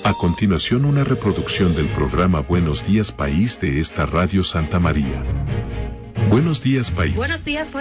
A continuación, una reproducción del programa Buenos Días País de esta Radio Santa María. Buenos días, país. Buenos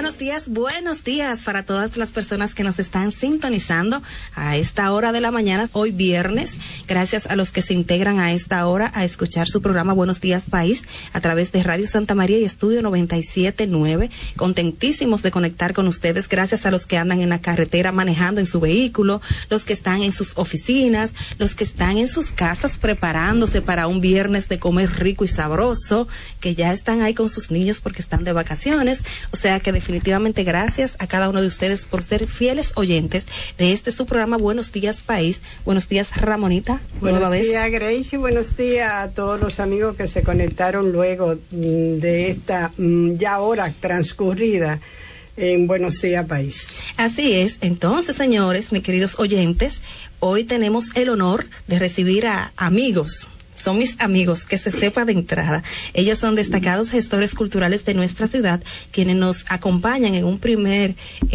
días para todas las personas que nos están sintonizando a esta hora de la mañana, hoy viernes. Gracias a los que se integran a esta hora a escuchar su programa Buenos Días País a través de Radio Santa María y Estudio 97.9. Contentísimos de conectar con ustedes. Gracias a los que andan en la carretera manejando en su vehículo, los que están en sus oficinas, los que están en sus casas preparándose para un viernes de comer rico y sabroso, que ya están ahí con sus niños porque están de vacaciones. O sea que definitivamente gracias a cada uno de ustedes por ser fieles oyentes de este su programa Buenos Días País. Buenos días, Ramonita. Buenos días, Gracie. Buenos días a todos los amigos que se conectaron luego de esta ya hora transcurrida en Buenos Días País. Así es. Entonces, señores, mis queridos oyentes, hoy tenemos el honor de recibir a amigos. Son mis amigos, que se sepa de entrada. Ellos son destacados gestores culturales de nuestra ciudad, quienes nos acompañan en un primer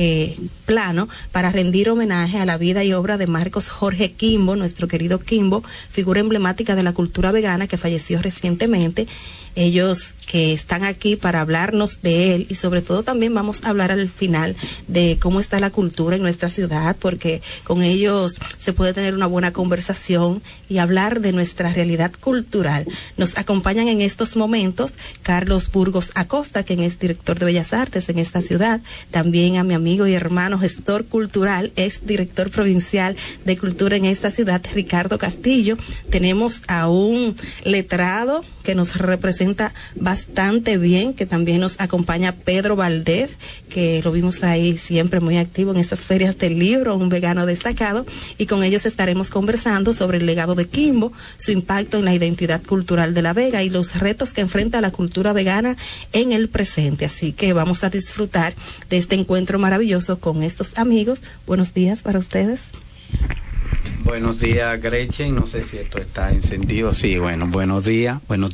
plano para rendir homenaje a la vida y obra de Marcos Jorge Quimbo, nuestro querido Quimbo, figura emblemática de la cultura vegana que falleció recientemente. Ellos que están aquí para hablarnos de él y sobre todo también vamos a hablar al final de cómo está la cultura en nuestra ciudad, porque con ellos se puede tener una buena conversación y hablar de nuestra realidad cultural. Nos acompañan en estos momentos Carlos Burgos Acosta, quien es director de Bellas Artes en esta ciudad, también a mi amigo y hermano gestor cultural, es director provincial de cultura en esta ciudad, Ricardo Castillo. Tenemos a un letrado que nos representa bastante bien, que también nos acompaña Pedro Valdés, que lo vimos ahí siempre muy activo en estas ferias del libro, un vegano destacado, y con ellos estaremos conversando sobre el legado de Quimbo, su impacto en la identidad cultural de La Vega y los retos que enfrenta la cultura vegana en el presente. Así que vamos a disfrutar de este encuentro maravilloso con estos amigos. Buenos días para ustedes. Buenos días, Gretchen. No sé si esto está encendido. Sí, bueno, buenos días.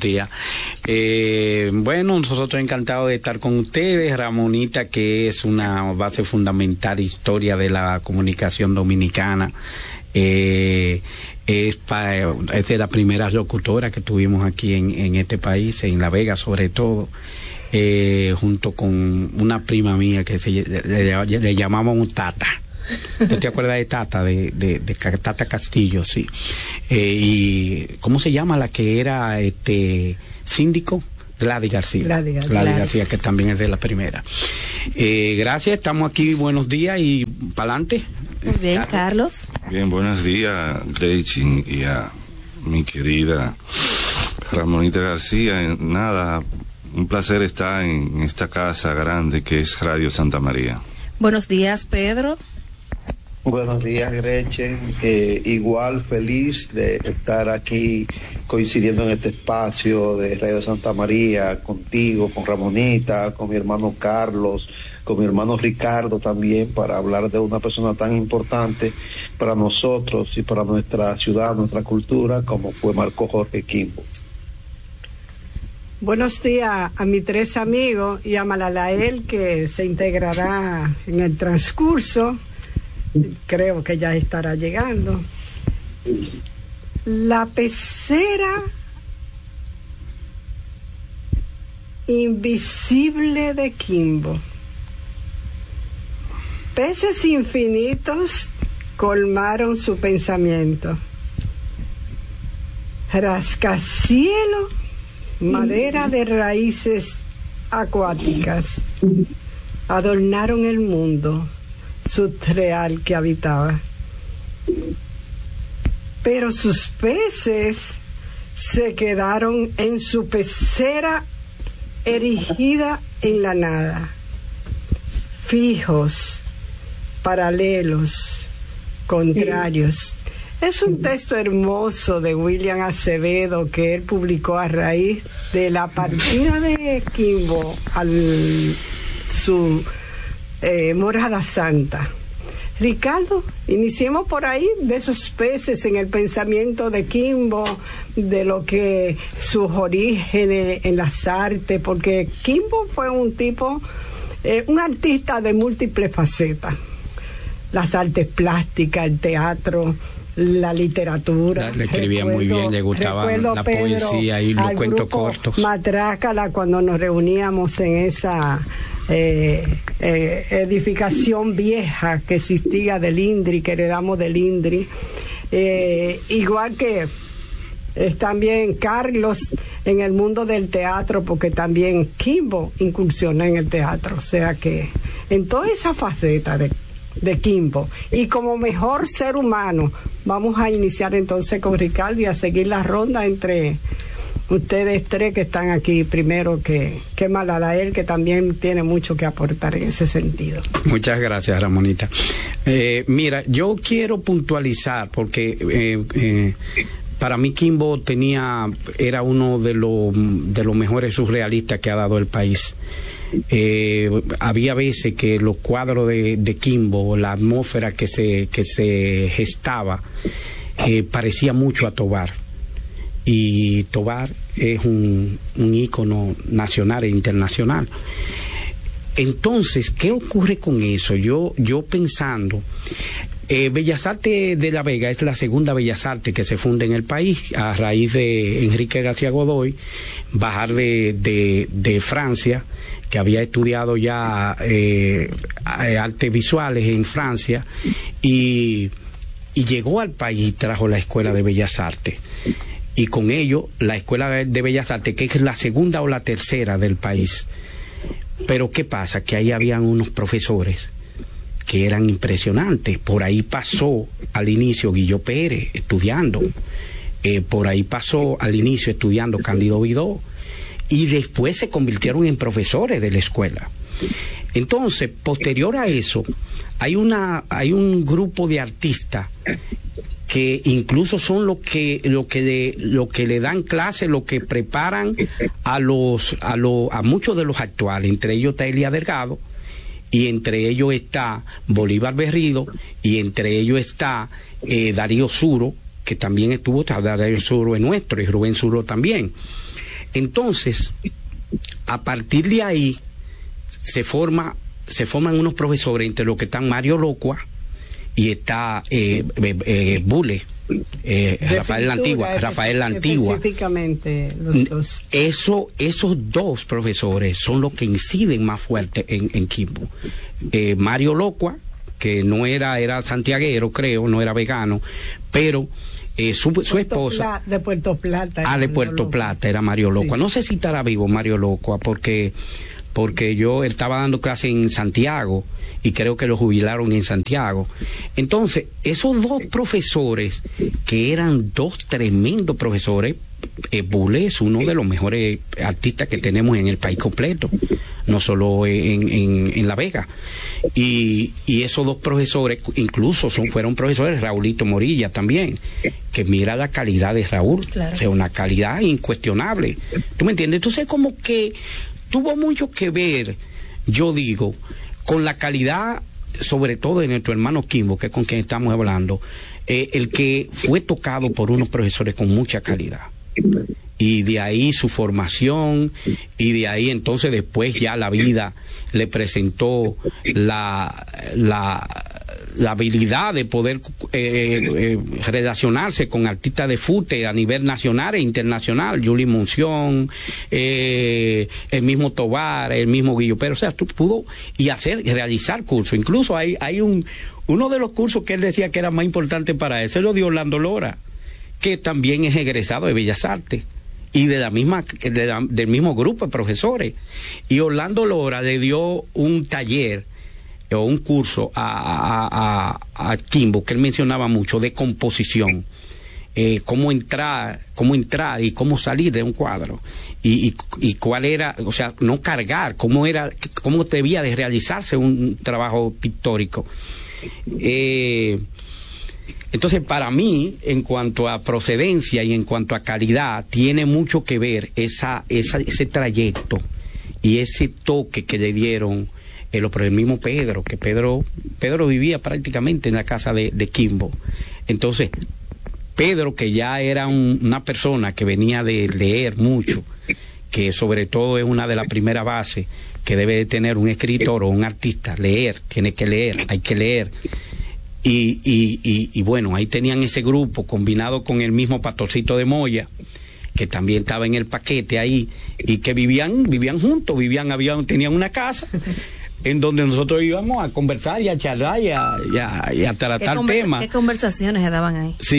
Bueno, nosotros encantados de estar con ustedes. Ramonita, que es una base fundamental, historia de la comunicación dominicana. Es de la primera locutora que tuvimos aquí en este país, en La Vega sobre todo, junto con una prima mía que le llamamos Tata. ¿Tú te acuerdas de Tata? De Tata Castillo, sí. ¿Y cómo se llama la que era síndico? Gladys García, que también es de la primera. Gracias, estamos aquí, buenos días y para adelante. Muy bien, Carlos. Bien, buenos días, Gretchen, y a mi querida Ramonita García. Nada, un placer estar en esta casa grande que es Radio Santa María. Buenos días, Pedro. Buenos días, Gretchen. Igual feliz de estar aquí coincidiendo en este espacio de Radio Santa María, contigo, con Ramonita, con mi hermano Carlos, con mi hermano Ricardo también, para hablar de una persona tan importante para nosotros y para nuestra ciudad, nuestra cultura, como fue Marcos Jorge Quimbo. Buenos días a mis tres amigos y a Malalael, que se integrará en el transcurso. Creo que ya estará llegando. La pecera invisible de Quimbo. Peces infinitos colmaron su pensamiento. Rascacielos, madera de raíces acuáticas, adornaron el mundo subterráneo que habitaba. Pero sus peces se quedaron en su pecera erigida en la nada, fijos, paralelos, contrarios. Es un texto hermoso de William Acevedo que él publicó a raíz de la partida de Quimbo a su morada santa. Ricardo, iniciemos por ahí, de esos peces en el pensamiento de Quimbo, de lo que sus orígenes en las artes, porque Quimbo fue un tipo, un artista de múltiples facetas: las artes plásticas, el teatro, la literatura. Le escribía muy bien, le gustaba la poesía y los cuentos cortos. Matrácala, cuando nos reuníamos en esa edificación vieja que existía del INDRI, que heredamos del INDRI. Igual que también Carlos en el mundo del teatro, porque también Kimbo incursionó en el teatro. O sea que en toda esa faceta de Kimbo, y como mejor ser humano, vamos a iniciar entonces con Ricardo y a seguir la ronda entre ustedes tres que están aquí primero, que Malalael, que también tiene mucho que aportar en ese sentido. Muchas gracias, Ramonita. Mira, yo quiero puntualizar, porque para mí Kimbo era uno de los mejores surrealistas que ha dado el país. Había veces que los cuadros de Kimbo, la atmósfera que se gestaba, parecía mucho a Tobar. Y Tobar es un ícono nacional e internacional. Entonces, ¿qué ocurre con eso? Yo pensando, Bellas Artes de La Vega es la segunda Bellas Artes que se funda en el país a raíz de Enrique García Godoy, bajar de Francia, que había estudiado ya artes visuales en Francia, y llegó al país y trajo la Escuela de Bellas Artes. Y con ello, la Escuela de Bellas Artes, que es la segunda o la tercera del país. Pero ¿qué pasa? Que ahí habían unos profesores que eran impresionantes. Por ahí pasó al inicio Guillo Pérez estudiando. Por ahí pasó al inicio estudiando Cándido Vidó. Y después se convirtieron en profesores de la escuela. Entonces, posterior a eso, hay un grupo de artistas que incluso son lo que le dan clase, lo que preparan a muchos de los actuales. Entre ellos está Elia Delgado, y entre ellos está Bolívar Berrido, y entre ellos está Darío Suro, que también estuvo. Darío Suro es nuestro, y Rubén Suro también. Entonces, a partir de ahí se forman unos profesores, entre los que están Mario Locua y está Bule, Rafael La Antigua. Específicamente los dos. Esos dos profesores son los que inciden más fuerte en Kimbo. Mario Locua, que no era santiaguero, creo, no era vegano, pero su esposa de Puerto Plata. De Puerto Plata era Mario Locua. Sí. No sé si estará vivo Mario Locua, porque yo estaba dando clase en Santiago y creo que lo jubilaron en Santiago. Entonces, esos dos profesores, que eran dos tremendos profesores, Bule es uno de los mejores artistas que tenemos en el país completo, no solo en La Vega. Y esos dos profesores, incluso fueron profesores, Raulito Morilla también, que mira la calidad de Raúl, claro. O sea, una calidad incuestionable. ¿Tú me entiendes? Entonces, como que tuvo mucho que ver, yo digo, con la calidad, sobre todo de nuestro hermano Kimbo, que es con quien estamos hablando, el que fue tocado por unos profesores con mucha calidad. Y de ahí su formación, y de ahí entonces después ya la vida le presentó la habilidad de poder relacionarse con artistas de fute a nivel nacional e internacional, Juli Monción, el mismo Tobar, el mismo Guillo Pérez. O sea, pudo realizar cursos. Incluso hay uno de los cursos que él decía que era más importante para él, se lo dio Orlando Lora, que también es egresado de Bellas Artes y del mismo grupo de profesores. Y Orlando Lora le dio un taller o un curso a Kimbo, que él mencionaba mucho, de composición, cómo entrar y cómo salir de un cuadro, y cuál era, o sea, no cargar, cómo debía de realizarse un trabajo pictórico. Entonces, para mí, en cuanto a procedencia y en cuanto a calidad, tiene mucho que ver ese trayecto y ese toque que le dieron el mismo Pedro, que Pedro vivía prácticamente en la casa de Kimbo. Entonces, Pedro, que ya era una persona que venía de leer mucho, que sobre todo es una de las primeras bases que debe de tener un escritor o un artista, leer, tiene que leer, hay que leer. y bueno, ahí tenían ese grupo combinado con el mismo Pastorcito de Moya, que también estaba en el paquete ahí, y que vivían juntos, tenían una casa en donde nosotros íbamos a conversar y a charlar y a tratar temas. ¿Qué conversaciones se daban ahí? Sí.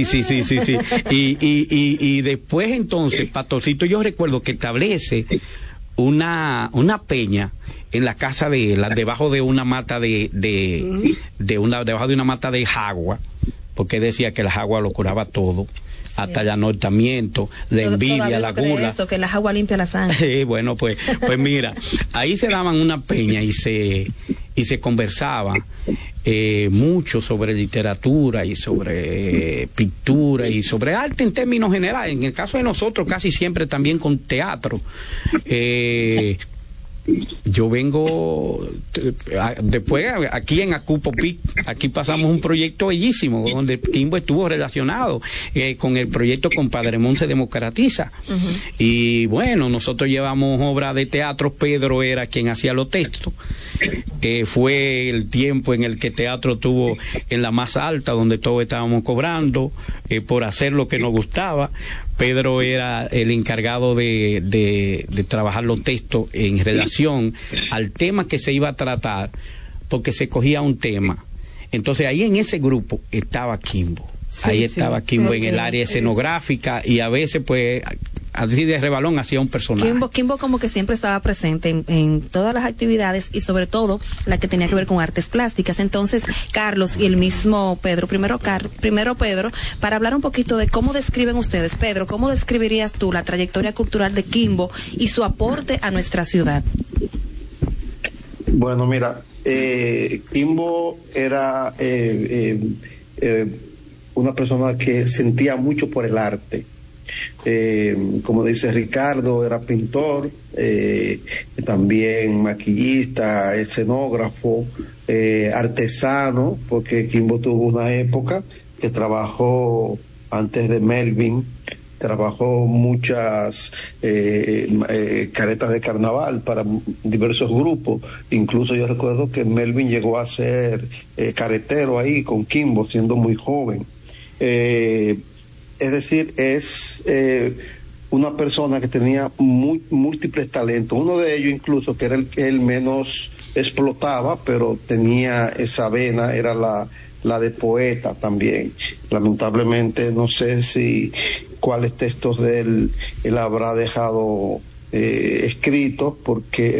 Y después entonces, Pastorcito, yo recuerdo que establece una peña en la casa de él, debajo de una mata debajo de una mata de jagua, porque decía que la jagua lo curaba todo. Hasta el anortamiento, la envidia, la gula. Eso, que la agua limpia la sangre. Bueno, pues mira, ahí se daban una peña y se conversaba mucho sobre literatura y sobre pintura y sobre arte en términos generales. En el caso de nosotros, casi siempre también con teatro. Yo vengo después aquí en Acupo Pic, aquí pasamos un proyecto bellísimo donde Kimbo estuvo relacionado con el proyecto Compadre Mon se democratiza. Y bueno, nosotros llevamos obra de teatro. Pedro era quien hacía los textos. Fue el tiempo en el que teatro estuvo en la más alta, donde todos estábamos cobrando por hacer lo que nos gustaba. Pedro era el encargado de trabajar los textos en relación al tema que se iba a tratar, porque se cogía un tema. Entonces ahí en ese grupo estaba Kimbo. Ahí estaba Kimbo en el área escenográfica, y a veces pues así de rebalón hacía un personaje. Kimbo como que siempre estaba presente en todas las actividades, y sobre todo la que tenía que ver con artes plásticas. Entonces, Carlos y el mismo Pedro, primero Pedro, para hablar un poquito de cómo describen ustedes. Pedro, ¿cómo describirías tú la trayectoria cultural de Kimbo y su aporte a nuestra ciudad? Bueno, mira, Kimbo era una persona que sentía mucho por el arte. Como dice Ricardo, era pintor, también maquillista, escenógrafo, artesano, porque Kimbo tuvo una época que trabajó antes de Melvin, trabajó muchas caretas de carnaval para diversos grupos. Incluso yo recuerdo que Melvin llegó a ser caretero ahí con Kimbo siendo muy joven. Es decir, es una persona que tenía múltiples talentos. Uno de ellos incluso, que era el que él menos explotaba, pero tenía esa vena, era la de poeta también. Lamentablemente no sé cuáles textos de él habrá dejado escritos, porque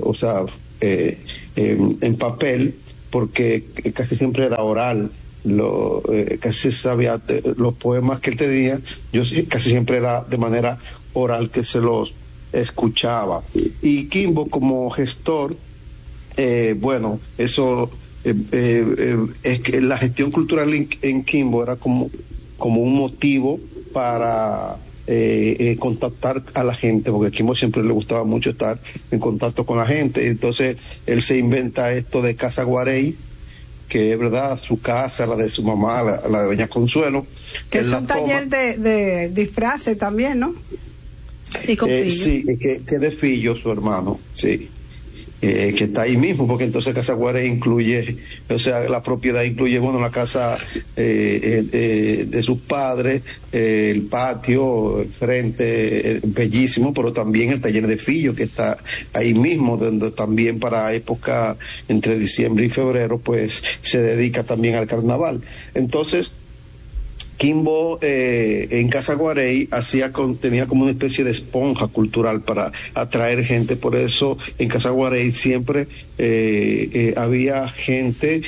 en papel, porque casi siempre era oral. Casi sabía los poemas que él tenía, casi siempre era de manera oral que se los escuchaba. Y Kimbo como gestor, bueno, eso es que la gestión cultural en Kimbo era como un motivo para contactar a la gente, porque a Kimbo siempre le gustaba mucho estar en contacto con la gente. Entonces él se inventa esto de Casa Guarey, que es verdad, su casa, la de su mamá, la de doña Consuelo. Que es un taller de disfraces también, ¿no? Sí, con Fillo. Sí, que de Fillo, su hermano, sí. Que está ahí mismo, porque entonces Casa Guarey incluye, o sea, la propiedad incluye, bueno, la casa de sus padres, el patio, el frente, bellísimo, pero también el taller de Fillo, que está ahí mismo, donde también para época entre diciembre y febrero, pues se dedica también al carnaval. Entonces, Kimbo en Casa Guarey tenía como una especie de esponja cultural para atraer gente. Por eso en Casa Guarey siempre había gente,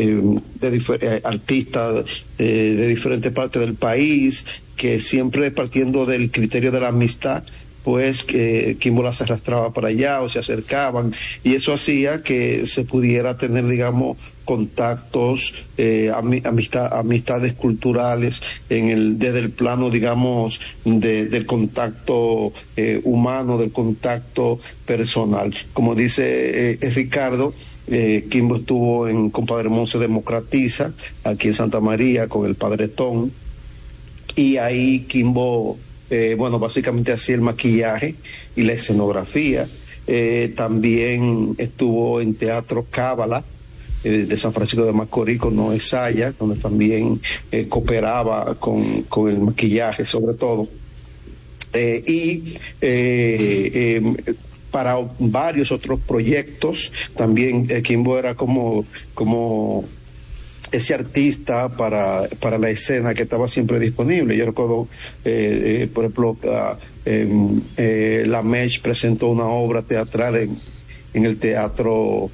artistas de diferentes partes del país, que siempre partiendo del criterio de la amistad, pues que Kimbo las arrastraba para allá o se acercaban, y eso hacía que se pudiera tener, digamos, contactos, amistades culturales desde el plano, digamos, del contacto humano, del contacto personal. Como dice Ricardo, Kimbo estuvo en Compadre Mon se democratiza, aquí en Santa María, con el Padre Tom, y ahí Kimbo básicamente hacía el maquillaje y la escenografía. También estuvo en Teatro Cábala, de San Francisco de Macorís, con Noé Saya, donde también cooperaba con el maquillaje sobre todo. Para varios otros proyectos también Kimbo era como ese artista para la escena que estaba siempre disponible. Yo recuerdo, por ejemplo, La Mech presentó una obra teatral en el Teatro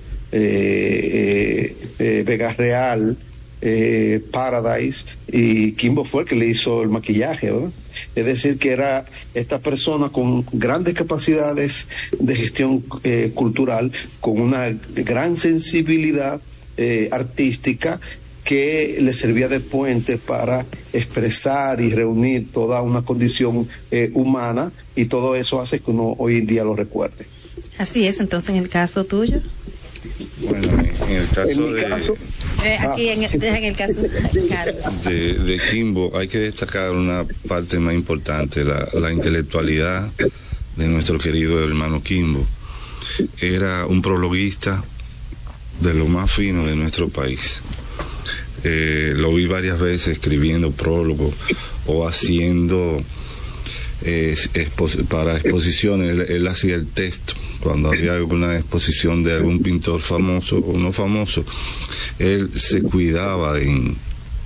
Vega Real, Paradise, y Kimbo fue el que le hizo el maquillaje, ¿verdad? Es decir, que era esta persona con grandes capacidades de gestión cultural, con una gran sensibilidad artística, que le servía de puente para expresar y reunir toda una condición humana, y todo eso hace que uno hoy en día lo recuerde. Así es. Entonces, en el caso tuyo. Bueno, en el caso en el caso de Carlos. De Kimbo, hay que destacar una parte más importante, la intelectualidad de nuestro querido hermano Kimbo. Era un prologuista de lo más fino de nuestro país. Lo vi varias veces escribiendo prólogos o haciendo para exposiciones. Él hacía el texto cuando había alguna exposición de algún pintor famoso o no famoso. Él se cuidaba en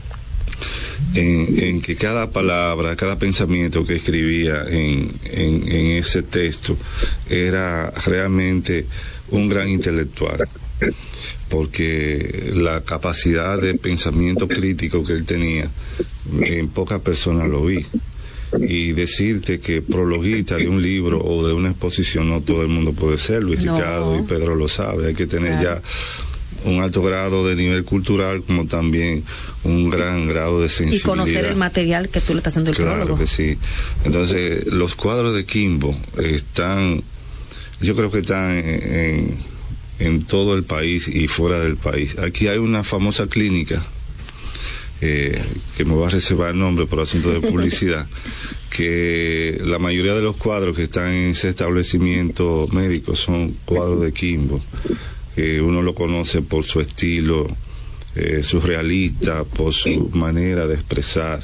que cada palabra, cada pensamiento que escribía en ese texto era realmente un gran intelectual, porque la capacidad de pensamiento crítico que él tenía, en pocas personas lo vi. Y decirte que prologuista de un libro o de una exposición, no todo el mundo puede ser. Luis Ricardo y Pedro lo sabe. Hay que tener ya un alto grado de nivel cultural, como también un gran grado de sensibilidad. Y conocer el material que tú le estás haciendo el prólogo. Claro que sí. Entonces, los cuadros de Kimbo están, yo creo que están en todo el país y fuera del país. Aquí hay una famosa clínica, que me va a reservar el nombre por asunto de publicidad, que la mayoría de los cuadros que están en ese establecimiento médico son cuadros de Kimbo, que uno lo conoce por su estilo surrealista, por su manera de expresar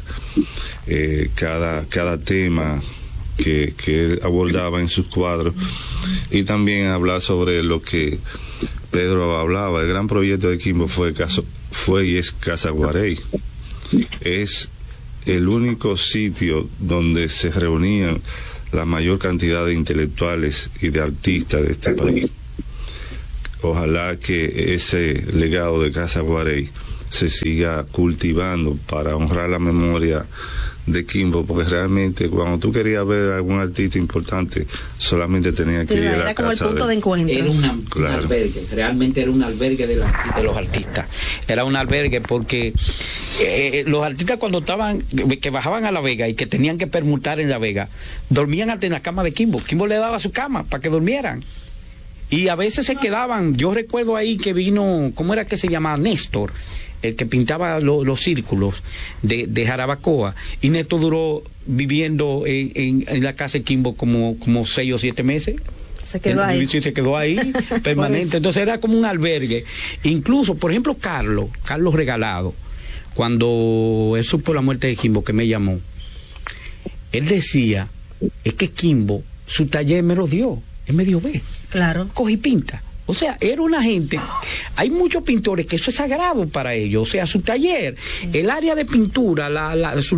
cada tema que él abordaba en sus cuadros, y también hablar sobre lo que Pedro hablaba. El gran proyecto de Kimbo fue y es Casa Guarey. Es el único sitio donde se reunían la mayor cantidad de intelectuales y de artistas de este país. Ojalá que ese legado de Casa Guarey se siga cultivando para honrar la memoria de Kimbo, porque realmente cuando tú querías ver a algún artista importante, solamente tenías que ir a la casa. Era como el punto de encuentro. Era un albergue, realmente era un albergue de los artistas. Era un albergue porque los artistas, cuando que bajaban a La Vega y que tenían que permutar en La Vega, dormían hasta en la cama de Kimbo. Kimbo le daba su cama para que durmieran. Y a veces se quedaban. Yo recuerdo ahí que vino, ¿cómo era que se llamaba? Néstor, el que pintaba los círculos de Jarabacoa, y Néstor duró viviendo en la casa de Kimbo como 6 o 7 meses. Se quedó ahí. Sí, se quedó ahí permanente. Entonces era como un albergue. Incluso, por ejemplo, Carlos Regalado, cuando él supo la muerte de Kimbo, que me llamó, él decía, es que Kimbo, su taller me lo dio. Él me dijo, ve, claro, coge y pinta. O sea, era una gente, hay muchos pintores que eso es sagrado para ellos. O sea, su taller, el área de pintura, su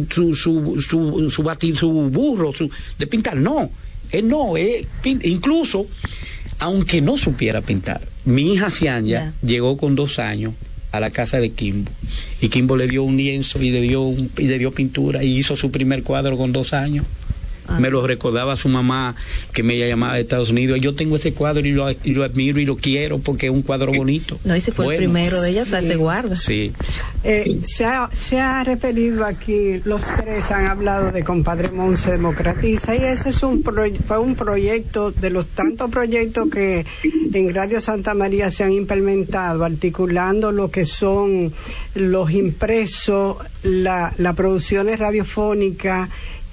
burro de pintar, no. Él no, incluso, aunque no supiera pintar. Mi hija Cianya llegó con 2 años a la casa de Kimbo, y Kimbo le dio un lienzo y le dio pintura, y hizo su primer cuadro con 2 años. Me lo recordaba su mamá, que me llamaba de Estados Unidos. Yo tengo ese cuadro y lo admiro y lo quiero porque es un cuadro bonito. No, y si fue el primero de ella, o sea, se guarda. Sí. Se ha referido aquí, los tres han hablado de Compadre Mon se democratiza, y ese es fue un proyecto de los tantos proyectos que en Radio Santa María se han implementado, articulando lo que son los impresos, las producciones radiofónicas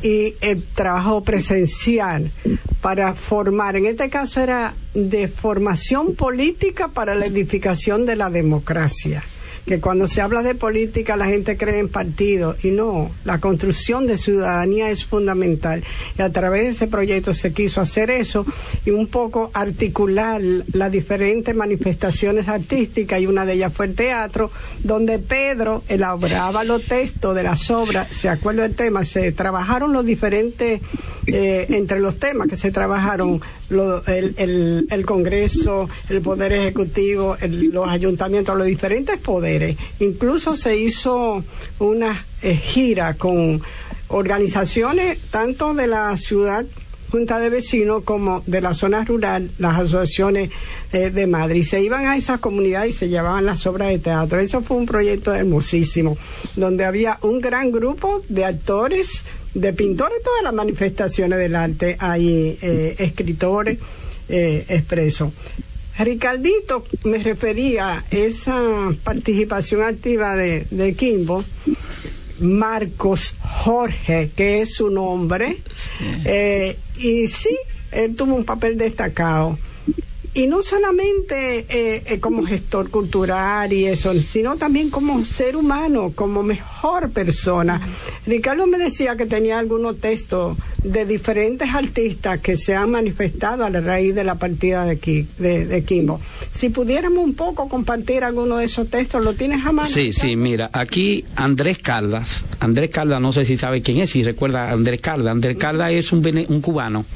y el trabajo presencial para formar, en este caso era de formación política para la edificación de la democracia. Que cuando se habla de política la gente cree en partidos, y no, la construcción de ciudadanía es fundamental, y a través de ese proyecto se quiso hacer eso y un poco articular las diferentes manifestaciones artísticas, y una de ellas fue el teatro, donde Pedro elaboraba los textos de las obras. Se acuerda del tema, se trabajaron los diferentes entre los temas que se trabajaron, el Congreso, el Poder Ejecutivo, los ayuntamientos, los diferentes poderes. Incluso se hizo una gira con organizaciones tanto de la ciudad, junta de vecinos, como de la zona rural, las asociaciones de Madrid. Se iban a esas comunidades y se llevaban las obras de teatro. Eso fue un proyecto hermosísimo, donde había un gran grupo de actores, de pintores, todas las manifestaciones del arte, hay escritores expresos. Ricardito, me refería a esa participación activa de Kimbo. Marcos Jorge, que es su nombre, y sí, él tuvo un papel destacado. Y no solamente como gestor cultural y eso, sino también como ser humano, como mejor persona. Ricardo me decía que tenía algunos textos de diferentes artistas que se han manifestado a la raíz de la partida de Kimbo. Si pudiéramos un poco compartir alguno de esos textos, ¿lo tienes a mano? Sí, mira, aquí Andrés Caldas, no sé si sabe quién es, si recuerda a Andrés Caldas es un cubano,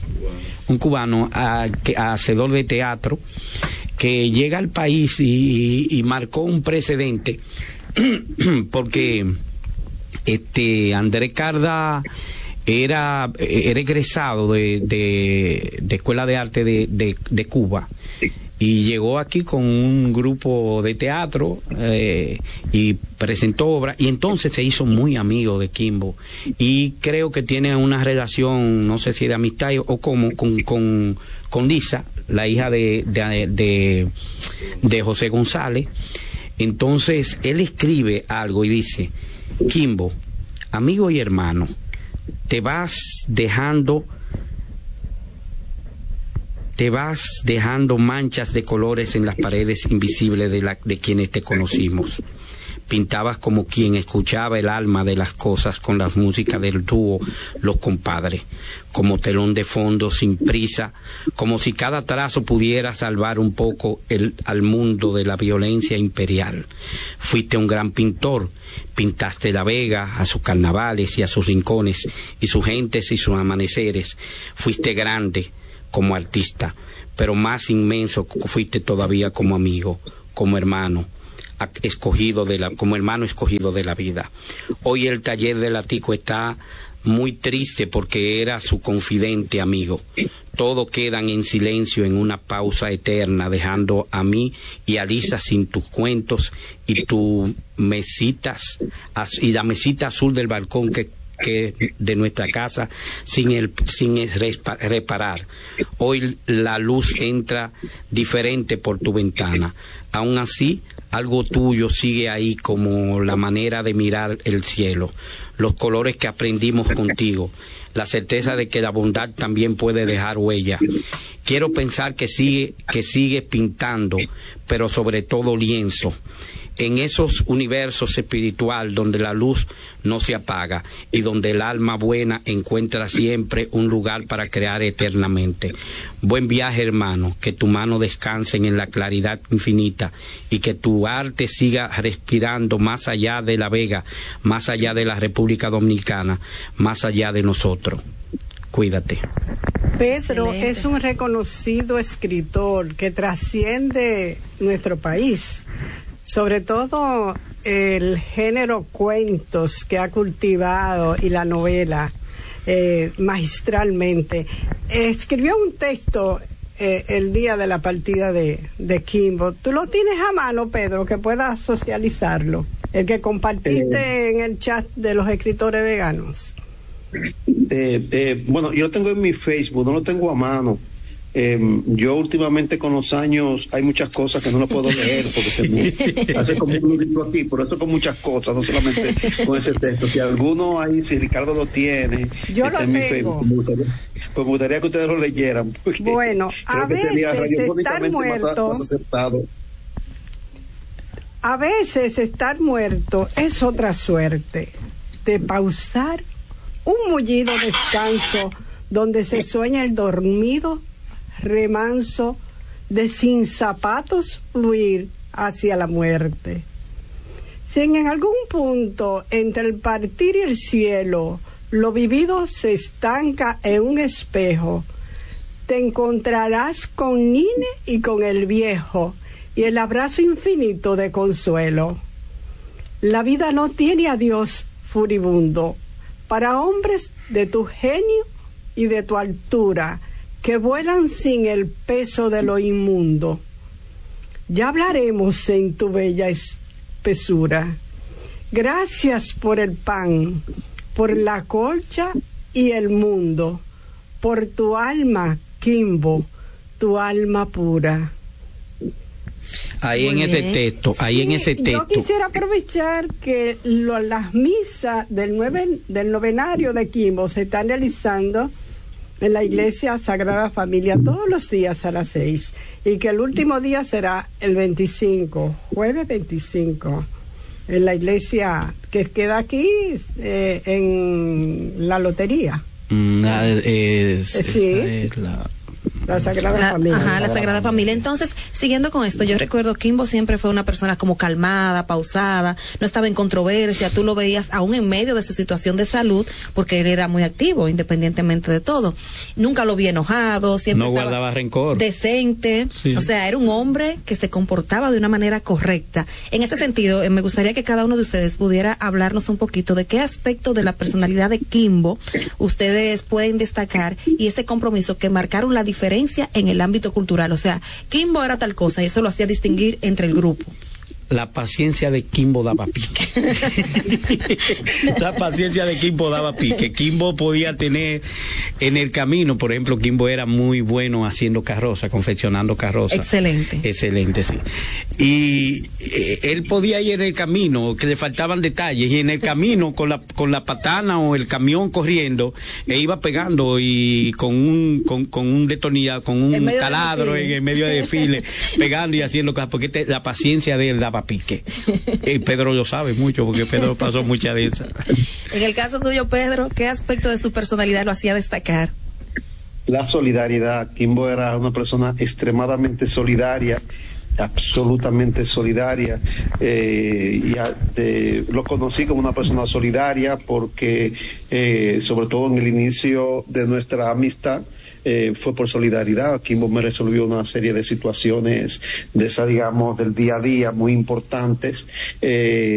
hacedor de teatro, que llega al país y marcó un precedente, porque Andrés Caldas era egresado de Escuela de Arte de Cuba, y llegó aquí con un grupo de teatro y presentó obras, y entonces se hizo muy amigo de Kimbo, y creo que tiene una relación, no sé si de amistad o como con Lisa, la hija de José González. Entonces él escribe algo y dice: Kimbo, amigo y hermano, te vas dejando manchas de colores en las paredes invisibles de quienes te conocimos. Pintabas como quien escuchaba el alma de las cosas con las músicas del dúo Los Compadres, como telón de fondo sin prisa, como si cada trazo pudiera salvar un poco al mundo de la violencia imperial. Fuiste un gran pintor, pintaste La Vega, a sus carnavales y a sus rincones, y sus gentes y sus amaneceres. Fuiste grande como artista, pero más inmenso fuiste todavía como amigo, como hermano escogido de la vida. Hoy el taller de Latico está muy triste porque era su confidente amigo. Todo quedan en silencio en una pausa eterna, dejando a mí y a Lisa sin tus cuentos y tus mesitas y la mesita azul del balcón que de nuestra casa sin reparar. Hoy la luz entra diferente por tu ventana. Aún así, algo tuyo sigue ahí, como la manera de mirar el cielo, los colores que aprendimos contigo, la certeza de que la bondad también puede dejar huella. Quiero pensar que sigue pintando, pero sobre todo lienzo, en esos universos espiritual donde la luz no se apaga y donde el alma buena encuentra siempre un lugar para crear eternamente. Buen viaje, hermano, que tu mano descanse en la claridad infinita y que tu arte siga respirando más allá de La Vega, más allá de la República Dominicana, más allá de nosotros. Cuídate. Pedro es un reconocido escritor que trasciende nuestro país. Sobre todo el género cuentos que ha cultivado y la novela magistralmente. Escribió un texto el día de la partida de Kimbo. ¿Tú lo tienes a mano, Pedro, que puedas socializarlo? El que compartiste en el chat de los escritores veganos. Bueno, yo lo tengo en mi Facebook, no lo tengo a mano. Yo últimamente con los años hay muchas cosas que no lo puedo leer porque se me hace como un nudito aquí, pero esto con muchas cosas, no solamente con ese texto. Si alguno ahí, si Ricardo lo tiene, yo lo tengo. Pues me gustaría que ustedes lo leyeran. Bueno, a veces estar muerto, más aceptado. A veces estar muerto es otra suerte de pausar un mullido descanso donde se sueña el dormido remanso de sin zapatos fluir hacia la muerte. Si en algún punto entre el partir y el cielo lo vivido se estanca en un espejo, te encontrarás con Nine y con el viejo y el abrazo infinito de consuelo. La vida no tiene adiós furibundo para hombres de tu genio y de tu altura, que vuelan sin el peso de lo inmundo. Ya hablaremos en tu bella espesura. Gracias por el pan, por la colcha y el mundo, por tu alma, Kimbo, tu alma pura. Ahí en ese texto, Yo quisiera aprovechar que las misas del novenario de Kimbo se están realizando en la iglesia Sagrada Familia todos los días a las 6 y que el último día será el 25, jueves 25, en la iglesia que queda aquí en la lotería. La Sagrada Familia. Ajá, la Sagrada Familia. Entonces, siguiendo con esto, yo recuerdo que Kimbo siempre fue una persona como calmada, pausada, no estaba en controversia, tú lo veías aún en medio de su situación de salud, porque él era muy activo, independientemente de todo. Nunca lo vi enojado, siempre no guardaba rencor. Decente, sí. O sea, era un hombre que se comportaba de una manera correcta. En ese sentido, me gustaría que cada uno de ustedes pudiera hablarnos un poquito de qué aspecto de la personalidad de Kimbo ustedes pueden destacar y ese compromiso que marcaron la diferencia en el ámbito cultural. O sea, Kimbo era tal cosa y eso lo hacía distinguir entre el grupo. La paciencia de Kimbo daba pique. La paciencia de Kimbo daba pique. Kimbo podía tener en el camino, por ejemplo, Kimbo era muy bueno haciendo carroza, confeccionando carroza. Excelente. Excelente, sí. Y él podía ir en el camino, que le faltaban detalles, y en el camino con la patana o el camión corriendo, e iba pegando y con un detonillador, con un taladro en el medio de desfile, pegando y haciendo cosas, porque la paciencia de él daba pique. Pedro lo sabe mucho porque Pedro pasó mucha de esa. En el caso tuyo, Pedro, ¿qué aspecto de su personalidad lo hacía destacar? La solidaridad. Kimbo era una persona extremadamente solidaria, absolutamente solidaria, lo conocí como una persona solidaria porque sobre todo en el inicio de nuestra amistad fue por solidaridad. Kimbo me resolvió una serie de situaciones de esa, digamos, del día a día muy importantes,